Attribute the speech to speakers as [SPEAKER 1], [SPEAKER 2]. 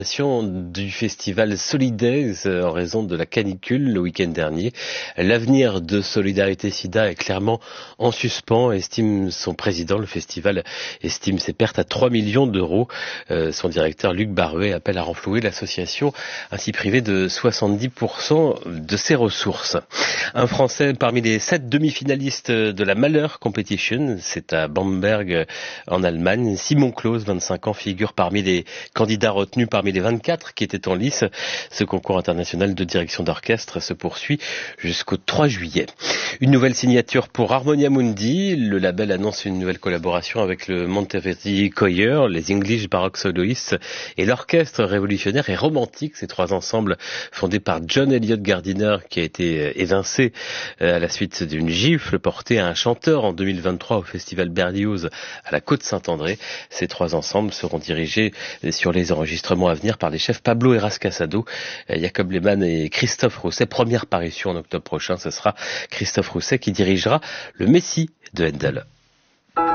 [SPEAKER 1] Du festival Solidaise en raison de la canicule le week-end dernier. L'avenir de Solidarité Sida est clairement en suspens, estime son président. Le festival estime ses pertes à 3 millions d'euros. Son directeur Luc Baruet appelle à renflouer l'association, ainsi privée de 70% de ses ressources. Un Français parmi les 7 demi-finalistes de la Malheur Competition, c'est à Bamberg en Allemagne. Simon Claus, 25 ans, figure parmi les candidats retenus parmi les 24 qui étaient en lice. Ce concours international de direction d'orchestre se poursuit jusqu'au 3 juillet. Une nouvelle signature pour Harmonia Mundi. Le label annonce une nouvelle collaboration avec le Monteverdi Choir, les English Baroque Soloists et l'Orchestre Révolutionnaire et Romantique. Ces 3 ensembles fondés par John Eliot Gardiner, qui a été évincé à la suite d'une gifle portée à un chanteur en 2023 au festival Berlioz à la Côte-Saint-André. Ces 3 ensembles seront dirigés sur les enregistrements à venir par les chefs Pablo Heras Casado, Jacob Lehmann et Christophe Rousset. Première parution en octobre prochain, ce sera Christophe Rousset qui dirigera le Messie de Handel.